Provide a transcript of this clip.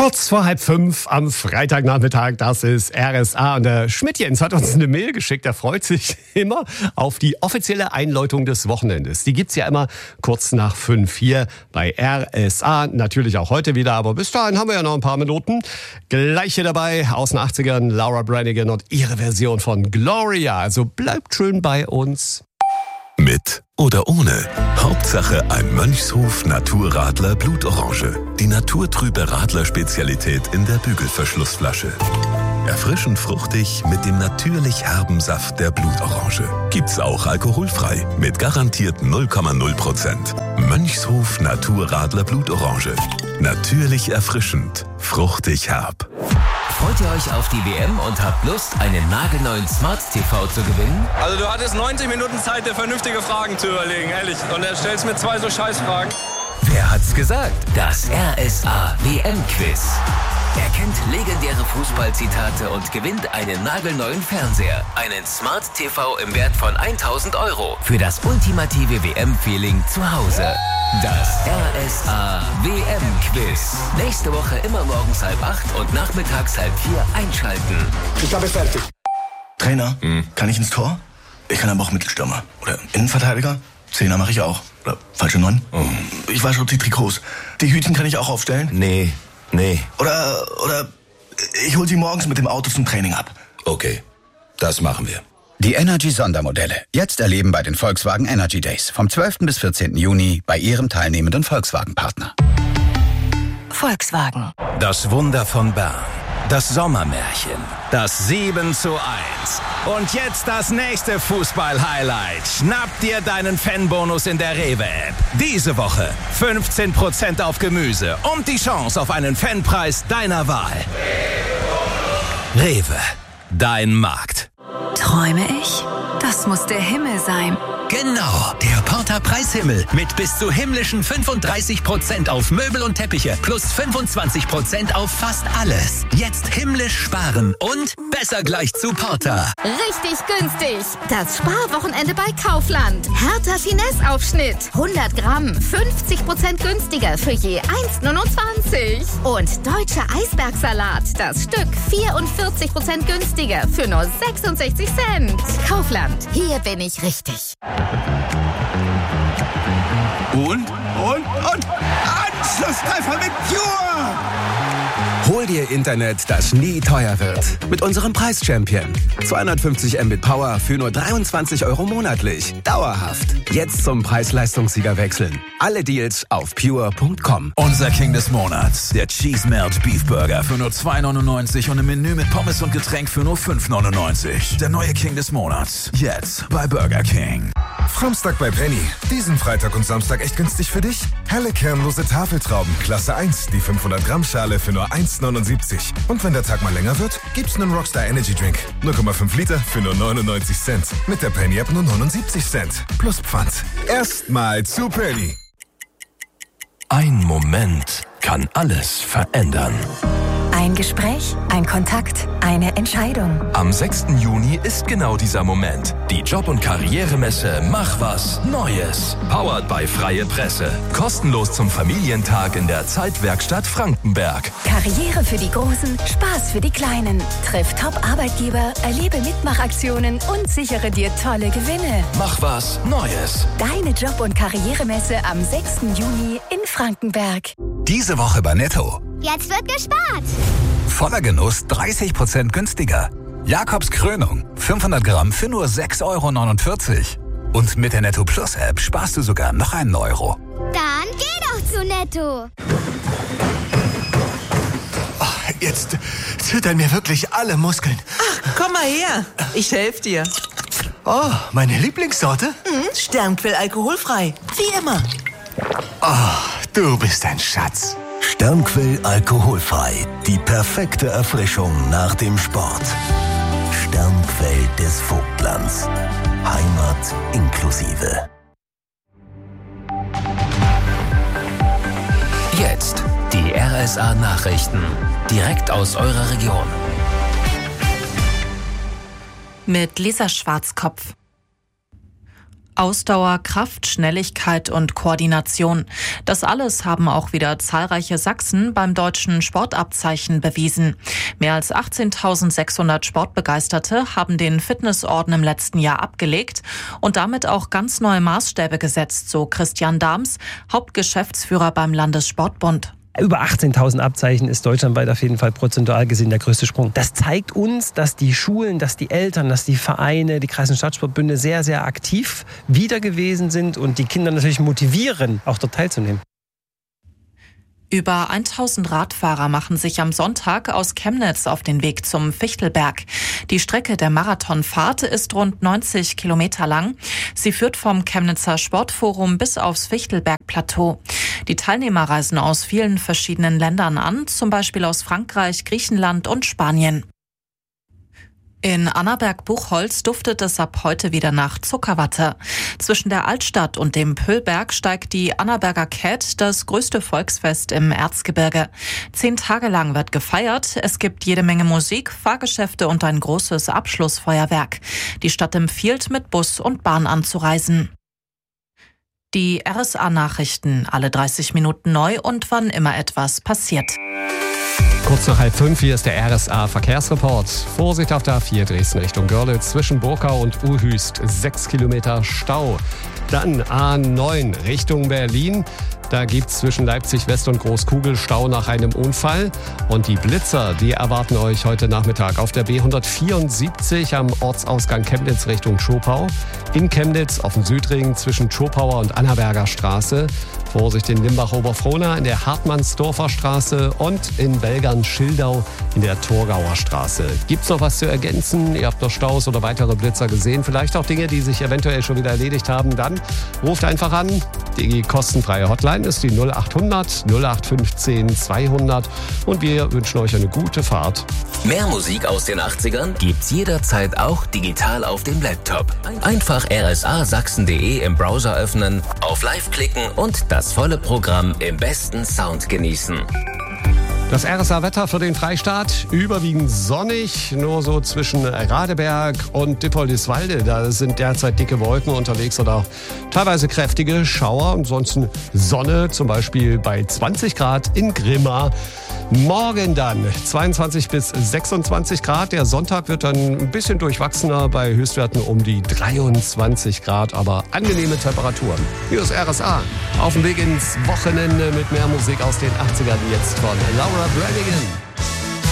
Kurz vor 4:30 am Freitagnachmittag, das ist RSA. Und der Schmidt-Jens hat uns eine Mail geschickt, er freut sich immer auf die offizielle Einläutung des Wochenendes. Die gibt's ja immer kurz nach 5 hier bei RSA. Natürlich auch heute wieder, aber bis dahin haben wir ja noch ein paar Minuten. Gleich hier dabei aus den 80ern, Laura Branigan und ihre Version von Gloria. Also bleibt schön bei uns. Mit oder ohne. Hauptsache ein Mönchshof Naturradler Blutorange. Die naturtrübe Radler-Spezialität in der Bügelverschlussflasche. Erfrischend fruchtig mit dem natürlich herben Saft der Blutorange. Gibt's auch alkoholfrei mit garantiert 0,0%. Mönchshof Naturradler Blutorange. Natürlich erfrischend, fruchtig herb. Freut ihr euch auf die WM und habt Lust, einen nagelneuen Smart TV zu gewinnen? Also du hattest 90 Minuten Zeit, dir vernünftige Fragen zu überlegen, ehrlich. Und er stellst mir 2 so Scheißfragen. Wer hat's gesagt? Das RSA WM-Quiz. Er kennt legendäre Fußballzitate und gewinnt einen nagelneuen Fernseher. Einen Smart TV im Wert von 1.000 € für das ultimative WM-Feeling zu Hause. Das RSA WM-Quiz. Nächste Woche immer morgens 7:30 und nachmittags 4:30 einschalten. Ich habe fertig. Trainer, kann ich ins Tor? Ich kann aber auch Mittelstürmer. Oder Innenverteidiger? Zehner mache ich auch. Oder falsche 9? Ich wasche die Trikots. Die Hütchen kann ich auch aufstellen? Nee. Oder ich hol sie morgens mit dem Auto zum Training ab. Okay, das machen wir. Die Energy-Sondermodelle. Jetzt erleben bei den Volkswagen Energy Days. Vom 12. bis 14. Juni bei Ihrem teilnehmenden Volkswagen-Partner. Volkswagen. Das Wunder von Bern. Das Sommermärchen. Das 7:1. Und jetzt das nächste Fußball-Highlight. Schnapp dir deinen Fanbonus in der Rewe-App. Diese Woche 15% auf Gemüse und die Chance auf einen Fanpreis deiner Wahl. Rewe. Dein Markt. Träume ich? Das muss der Himmel sein. Genau, der Porter Preishimmel mit bis zu himmlischen 35% auf Möbel und Teppiche plus 25% auf fast alles. Jetzt himmlisch sparen und besser gleich zu Porter. Richtig günstig. Das Sparwochenende bei Kaufland. Hertha Finesse-Aufschnitt. 100 Gramm, 50% günstiger für je 1,29. Und deutscher Eisbergsalat. Das Stück 44% günstiger für nur 66 Cent. Kaufland. Hier bin ich richtig. Und Anschlusstreffer mit Pure! Hol dir Internet, das nie teuer wird. Mit unserem Preis-Champion. 250 Mbit Power für nur 23 € monatlich. Dauerhaft. Jetzt zum Preis-Leistungssieger wechseln. Alle Deals auf pure.com. Unser King des Monats. Der Cheese Melt Beef Burger für nur 2,99 und ein Menü mit Pommes und Getränk für nur 5,99. Der neue King des Monats. Jetzt bei Burger King. Samstag bei Penny. Diesen Freitag und Samstag echt günstig für dich? Helle kernlose Tafeltrauben, Klasse 1, die 500 Gramm Schale für nur 1,79. Und wenn der Tag mal länger wird, gibt's einen Rockstar Energy Drink. 0,5 Liter für nur 99 Cent. Mit der Penny App nur 79 Cent. Plus Pfand. Erstmal zu Penny. Ein Moment kann alles verändern. Ein Gespräch, ein Kontakt, eine Entscheidung. Am 6. Juni ist genau dieser Moment. Die Job- und Karrieremesse Mach was Neues. Powered by Freie Presse. Kostenlos zum Familientag in der Zeitwerkstatt Frankenberg. Karriere für die Großen, Spaß für die Kleinen. Triff Top-Arbeitgeber, erlebe Mitmachaktionen und sichere dir tolle Gewinne. Mach was Neues. Deine Job- und Karrieremesse am 6. Juni in Frankenberg. Diese Woche bei Netto. Jetzt wird gespart. Voller Genuss 30% günstiger. Jakobs Krönung. 500 Gramm für nur 6,49 €. Und mit der Netto Plus App sparst du sogar noch einen Euro. Dann geh doch zu Netto. Jetzt zittern mir wirklich alle Muskeln. Ach, komm mal her. Ich helfe dir. Oh, meine Lieblingssorte? Sternquell alkoholfrei. Wie immer. Oh, du bist ein Schatz. Sternquell alkoholfrei. Die perfekte Erfrischung nach dem Sport. Sternquell des Vogtlands. Heimat inklusive. Jetzt die RSA Nachrichten. Direkt aus eurer Region. Mit Lisa Schwarzkopf. Ausdauer, Kraft, Schnelligkeit und Koordination. Das alles haben auch wieder zahlreiche Sachsen beim deutschen Sportabzeichen bewiesen. Mehr als 18.600 Sportbegeisterte haben den Fitnessorden im letzten Jahr abgelegt und damit auch ganz neue Maßstäbe gesetzt, so Christian Dahms, Hauptgeschäftsführer beim Landessportbund. Über 18.000 Abzeichen ist deutschlandweit auf jeden Fall prozentual gesehen der größte Sprung. Das zeigt uns, dass die Schulen, dass die Eltern, dass die Vereine, die Kreis- und Stadtsportbünde sehr, sehr aktiv wieder gewesen sind und die Kinder natürlich motivieren, auch dort teilzunehmen. Über 1000 Radfahrer machen sich am Sonntag aus Chemnitz auf den Weg zum Fichtelberg. Die Strecke der Marathonfahrt ist rund 90 Kilometer lang. Sie führt vom Chemnitzer Sportforum bis aufs Fichtelbergplateau. Die Teilnehmer reisen aus vielen verschiedenen Ländern an, zum Beispiel aus Frankreich, Griechenland und Spanien. In Annaberg-Buchholz duftet es ab heute wieder nach Zuckerwatte. Zwischen der Altstadt und dem Pöllberg steigt die Annaberger Cat, das größte Volksfest im Erzgebirge. 10 Tage lang wird gefeiert. Es gibt jede Menge Musik, Fahrgeschäfte und ein großes Abschlussfeuerwerk. Die Stadt empfiehlt, mit Bus und Bahn anzureisen. Die RSA-Nachrichten, alle 30 Minuten neu und wann immer etwas passiert. Kurz nach 4:30, hier ist der RSA-Verkehrsreport. Vorsicht auf der A4 Dresden Richtung Görlitz, zwischen Burkau und Uhlhüst 6 Kilometer Stau. Dann A9 Richtung Berlin. Da gibt es zwischen Leipzig West und Großkugel Stau nach einem Unfall. Und die Blitzer, die erwarten euch heute Nachmittag auf der B174 am Ortsausgang Chemnitz Richtung Schopau. In Chemnitz auf dem Südring zwischen Schopauer und Annaberger Straße. Vorsicht in Limbach-Oberfrohna in der Hartmannsdorfer Straße und in Belgern-Schildau in der Torgauer Straße. Gibt's noch was zu ergänzen? Ihr habt noch Staus oder weitere Blitzer gesehen? Vielleicht auch Dinge, die sich eventuell schon wieder erledigt haben? Dann ruft einfach an. Die kostenfreie Hotline ist die 0800 0815 200 und wir wünschen euch eine gute Fahrt. Mehr Musik aus den 80ern gibt's jederzeit auch digital auf dem Laptop. Einfach rsasachsen.de im Browser öffnen, auf Live klicken und das volle Programm im besten Sound genießen. Das RSA-Wetter für den Freistaat, überwiegend sonnig, nur so zwischen Radeberg und Dippoldiswalde. Da sind derzeit dicke Wolken unterwegs oder auch teilweise kräftige Schauer. Ansonsten Sonne, zum Beispiel bei 20 Grad in Grimma. Morgen dann 22 bis 26 Grad. Der Sonntag wird dann ein bisschen durchwachsener bei Höchstwerten um die 23 Grad, aber angenehme Temperaturen. Hier ist RSA. Auf dem Weg ins Wochenende mit mehr Musik aus den 80ern jetzt von Laura Branigan.